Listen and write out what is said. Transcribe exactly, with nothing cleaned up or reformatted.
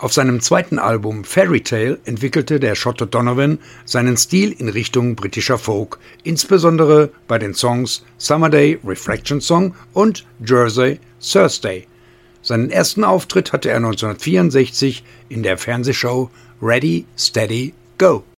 Auf seinem zweiten Album Fairy Tale entwickelte der Schotte Donovan seinen Stil in Richtung britischer Folk, insbesondere bei den Songs Summer Day Reflection Song und Jersey Thursday. Seinen ersten Auftritt hatte er neunzehnhundertvierundsechzig in der Fernsehshow Ready, Steady, Go!